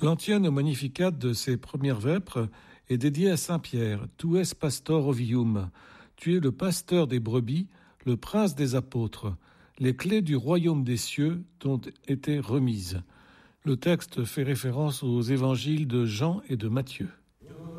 L'Antienne Magnificat de ces premières vêpres est dédié à saint Pierre. Tu es pastor ovium. Tu es le pasteur des brebis, le prince des apôtres. Les clés du royaume des cieux t'ont été remises. Le texte fait référence aux évangiles de Jean et de Matthieu.